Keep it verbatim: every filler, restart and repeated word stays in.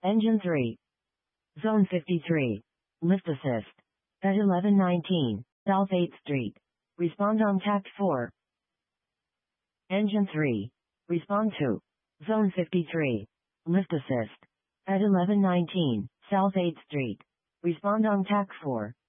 Engine three. Zone fifty-three. Lift assist. At eleven nineteen, South eighth Street. Respond on tact four. Engine three. Respond to. Zone fifty-three. Lift assist. At eleven nineteen, South eighth Street. Respond on tact four.